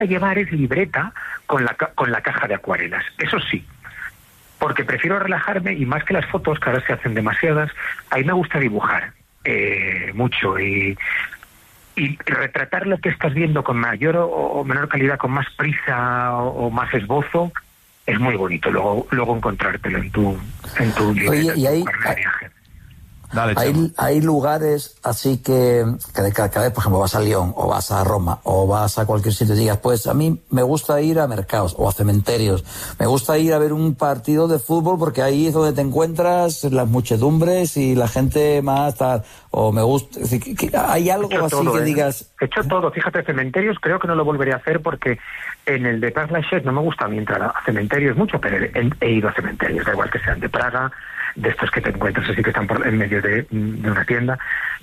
llevar es libreta con la caja de acuarelas, eso sí, porque prefiero relajarme y más que las fotos, que ahora se hacen demasiadas, a mí me gusta dibujar mucho y retratar lo que estás viendo con mayor o menor calidad, con más prisa o más esbozo, es muy bonito luego encontrártelo en tu Oye, y ahí viaje. Dale, hay lugares así que cada vez, por ejemplo, vas a Lyon o vas a Roma o vas a cualquier sitio y digas, pues a mí me gusta ir a mercados o a cementerios, me gusta ir a ver un partido de fútbol porque ahí es donde te encuentras las muchedumbres y la gente más tal, o me gusta, es decir, hay algo así todo, que digas... He hecho todo, fíjate, cementerios creo que no lo volveré a hacer porque en el de Père Lachaise no me gusta a mí entrar a cementerios mucho, pero he ido a cementerios, da igual que sean de Praga, de estos que te encuentras así que están en medio de una tienda,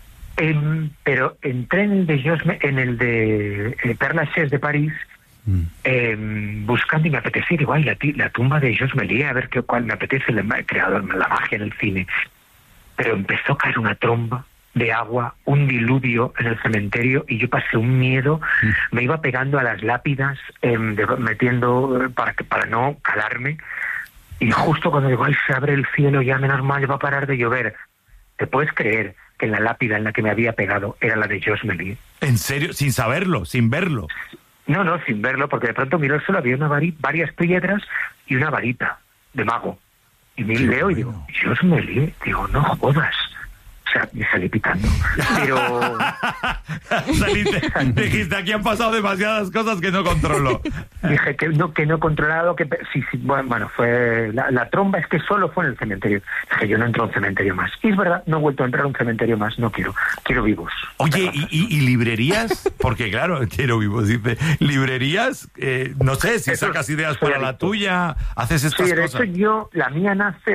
pero entré en el de Père Lachaise de París, buscando y me apetecía, digo, la tumba de Georges Méliès, a ver cuál me apetece, el creador, la magia en el cine, pero empezó a caer una tromba de agua, un diluvio en el cementerio y yo pasé un miedo, me iba pegando a las lápidas, metiendo para no calarme. Y justo cuando digo, se abre el cielo, ya menos mal, va a parar de llover. ¿Te puedes creer que la lápida en la que me había pegado era la de Georges Méliès? ¿En serio? ¿Sin saberlo? ¿Sin verlo? No, sin verlo, porque de pronto miro el suelo, había varias piedras y una varita de mago. Y me leo y digo, Georges Méliès, digo, no jodas. O sea, me salí pitando. Pero... Dijiste, aquí han pasado demasiadas cosas que no controlo. Dije que no he controlado, sí, bueno, fue... La tromba es que solo fue en el cementerio. Dije, yo no entro a un cementerio más. Y es verdad, no he vuelto a entrar a un cementerio más, no quiero vivos. Oye, ¿y librerías? Porque claro, quiero vivos, dice. ¿Librerías? No sé, si sacas ideas para la tuya, haces estas cosas. Sí, de hecho la mía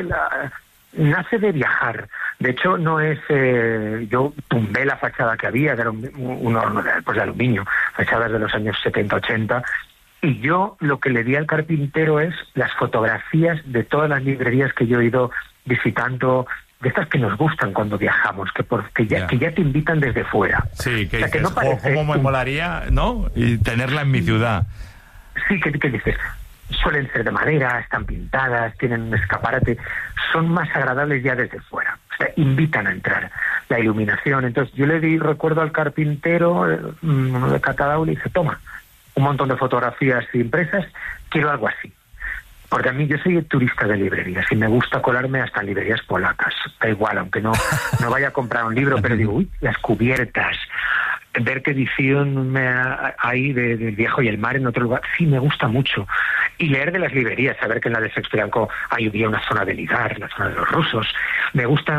nace de viajar. De hecho, no es... yo tumbé la fachada que había, que era un horno de aluminio, fachadas de los años 70-80, y yo lo que le di al carpintero es las fotografías de todas las librerías que yo he ido visitando, de estas que nos gustan cuando viajamos, que ya te invitan desde fuera. Sí, que, o sea, que dices, no ¿cómo me molaría, no? Y tenerla en mi ciudad. Sí, ¿qué dices? Suelen ser de madera, están pintadas, tienen un escaparate, son más agradables ya desde fuera, o sea, invitan a entrar. La iluminación, entonces yo le recuerdo al carpintero de Catadau, le dije, toma, un montón de fotografías impresas, quiero algo así. Porque a mí, yo soy turista de librerías y me gusta colarme hasta en librerías polacas, da igual, aunque no vaya a comprar un libro, pero digo, las cubiertas, ver qué edición hay del Viejo y el Mar en otro lugar, sí, me gusta mucho. Y leer de las librerías, saber que en la de Sexto había una zona de ligar, la zona de los rusos. Me gusta,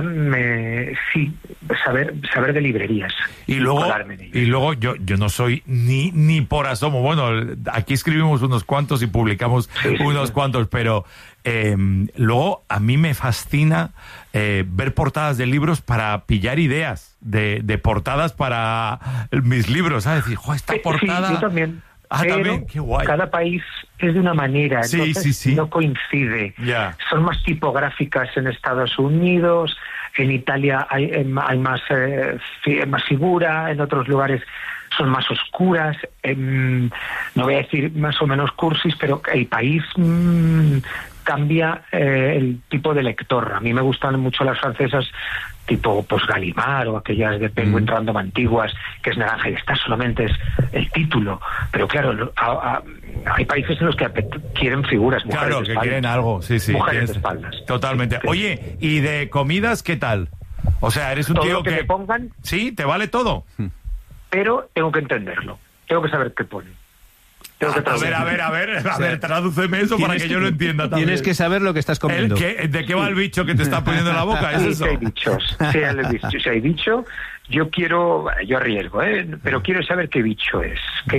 saber de librerías. Y luego yo no soy ni por asomo. Bueno, aquí escribimos unos cuantos y publicamos unos cuantos, pero luego a mí me fascina ver portadas de libros para pillar ideas de portadas para mis libros, ¿sabes? Decir, esta portada... Sí, yo también. También, qué guay. Cada país es de una manera, entonces no coincide. Yeah. Son más tipográficas en Estados Unidos, en Italia hay más figura, en otros lugares son más oscuras, no voy a decir más o menos cursis, pero el país cambia el tipo de lector. A mí me gustan mucho las francesas tipo pues Gallimard o aquellas de Penguin Random antiguas, que es naranja y esta solamente es el título, pero claro, hay países en los que quieren figuras, mujeres claro, de que espaldas. quieren algo, sí, mujeres de espaldas. Totalmente. Sí. Oye, ¿y de comidas qué tal? O sea, eres un todo tío lo que me pongan, sí, te vale todo, pero tengo que entenderlo, tengo que saber qué pone. A ver, tradúceme eso para que yo lo entienda también. Tienes que saber lo que estás comiendo. ¿De qué va el bicho que te está poniendo en la boca? ¿Es eso? Si hay bichos, si hay bicho, yo arriesgo, pero quiero saber qué bicho es.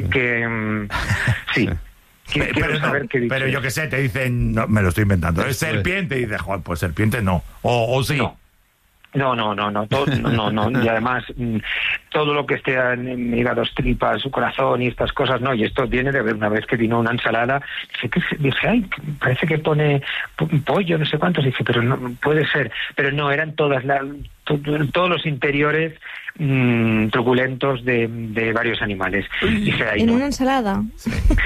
Sí. Quiero saber qué bicho pero yo es. qué sé, te dicen, no, me lo estoy inventando, es serpiente, y dices, joder, pues serpiente no. O sí. No. Y además, todo lo que esté en hígados, tripas, su corazón y estas cosas, no. Y esto viene de una vez que vino una ensalada. Dije, ay, parece que pone pollo, no sé cuántos. Dije, pero no puede ser. Pero no, eran todos los interiores. truculentos de varios animales. Y ¿En una ensalada? Sí.